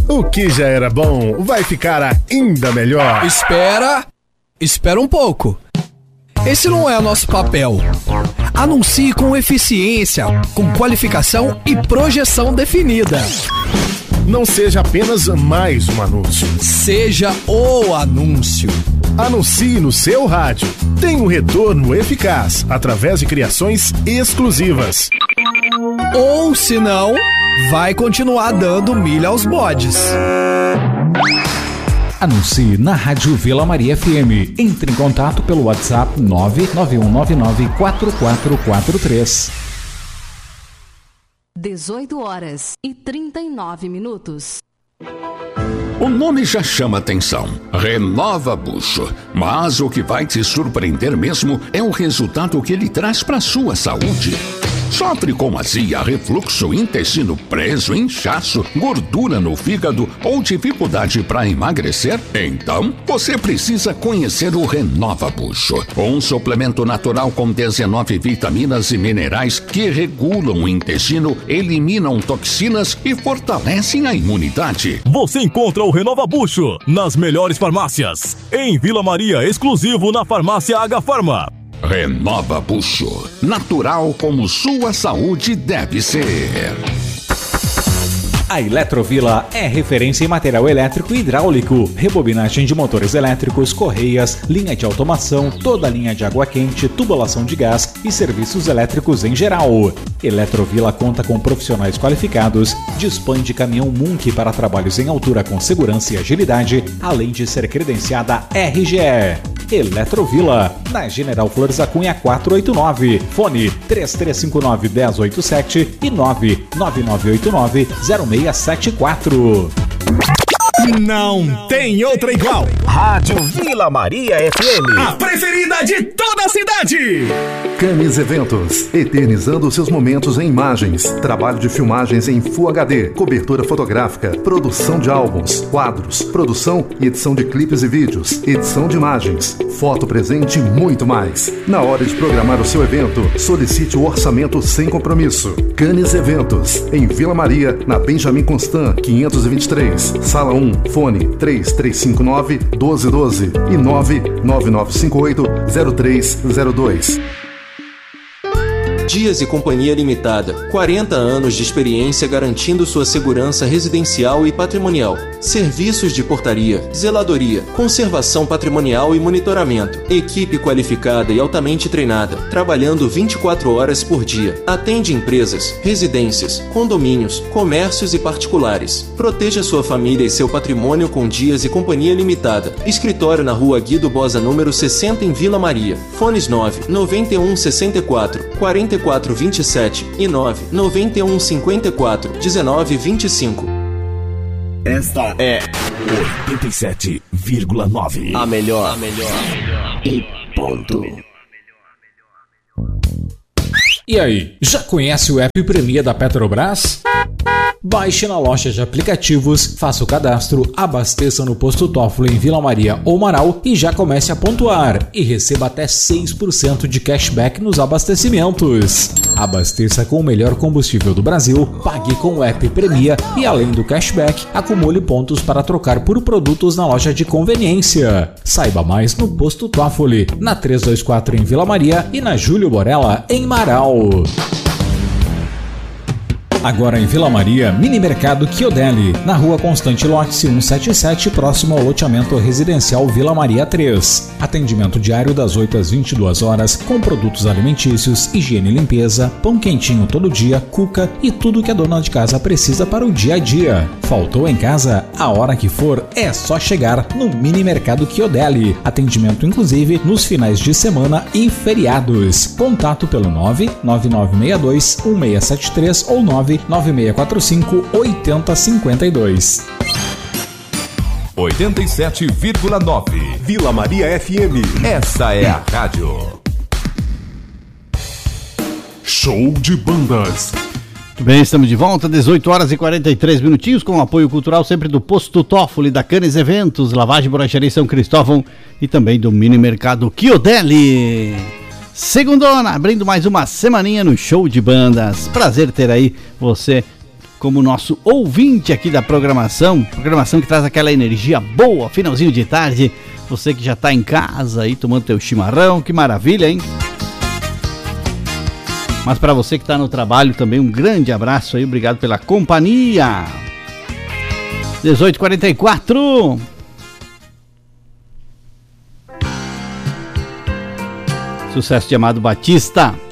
O que já era bom vai ficar ainda melhor. Espera um pouco. Esse não é nosso papel. Anuncie com eficiência, com qualificação e projeção definida. Não seja apenas mais um anúncio. Seja o anúncio. Anuncie no seu rádio. Tem um retorno eficaz através de criações exclusivas. Ou, se não, vai continuar dando milha aos bodes. Anuncie na Rádio Vila Maria FM. Entre em contato pelo WhatsApp 991994443. 18h39. O nome já chama atenção. Renova Bucho. Mas o que vai te surpreender mesmo é o resultado que ele traz para sua saúde. Sofre com azia, refluxo, intestino preso, inchaço, gordura no fígado ou dificuldade para emagrecer? Então, você precisa conhecer o Renova Bucho, um suplemento natural com 19 vitaminas e minerais que regulam o intestino, eliminam toxinas e fortalecem a imunidade. Você encontra o Renova Bucho nas melhores farmácias. Em Vila Maria, exclusivo na farmácia H Farma. Renova Bucho, natural como sua saúde deve ser. A Eletrovila é referência em material elétrico e hidráulico, rebobinagem de motores elétricos, correias, linha de automação, toda a linha de água quente, tubulação de gás e serviços elétricos em geral. Eletrovila conta com profissionais qualificados, dispõe de caminhão Munk para trabalhos em altura com segurança e agilidade, além de ser credenciada RGE. Eletrovila, na General Flores da Cunha 489, fone 3359-1087 e 99989-0674. Não tem outra igual. Rádio Vila Maria FM, a preferida de toda a cidade. Camis Eventos, eternizando seus momentos em imagens, trabalho de filmagens em Full HD, cobertura fotográfica, produção de álbuns, quadros, produção e edição de clipes e vídeos, edição de imagens, foto presente e muito mais. Na hora de programar o seu evento, solicite o orçamento sem compromisso. Camis Eventos, em Vila Maria, na Benjamin Constant, 523, Sala 1, fone 3359-1212 e 99958-0302. Dias e Companhia Limitada, 40 anos de experiência garantindo sua segurança residencial e patrimonial. Serviços de portaria, zeladoria, conservação patrimonial e monitoramento. Equipe qualificada e altamente treinada, trabalhando 24 horas por dia. Atende empresas, residências, condomínios, comércios e particulares. Proteja sua família e seu patrimônio com Dias e Companhia Limitada. Escritório na Rua Guido Bosa, número 60, em Vila Maria. Fones 99164-4427 e 99154-1925. Esta é 87,9. A melhor. E ponto. E aí, já conhece o app Premia da Petrobras? Baixe na loja de aplicativos, faça o cadastro, abasteça no posto Toffoli em Vila Maria ou Marau e já comece a pontuar e receba até 6% de cashback nos abastecimentos. Abasteça com o melhor combustível do Brasil, pague com o app Premia e, além do cashback, acumule pontos para trocar por produtos na loja de conveniência. Saiba mais no posto Toffoli, na 324 em Vila Maria e na Júlio Borella em Marau. Agora em Vila Maria, Mini Mercado Chiodelli, na Rua Constante Lote 177, próximo ao loteamento residencial Vila Maria 3. Atendimento diário das 8 às 22 horas, com produtos alimentícios, higiene e limpeza, pão quentinho todo dia, cuca e tudo que a dona de casa precisa para o dia a dia. Faltou em casa? A hora que for, é só chegar no Mini Mercado Chiodelli. Atendimento inclusive nos finais de semana e feriados. Contato pelo 99962-1673 ou 99645-8052. 87,9 Vila Maria FM. Essa é a rádio. Show de bandas. Muito bem, estamos de volta, 18 horas e 43 minutinhos, com o apoio cultural sempre do Posto Toffoli, da Canis Eventos, Lavagem, Borracharia São Cristóvão e também do Mini Mercado Chiodelli. Segundona, abrindo mais uma semaninha no Show de Bandas. Prazer ter aí você como nosso ouvinte aqui da programação que traz aquela energia boa, finalzinho de tarde. Você que já está em casa aí tomando teu chimarrão, que maravilha, hein? Mas para você que está no trabalho também, um grande abraço aí, obrigado pela companhia. 18h44. Sucesso de Amado Batista.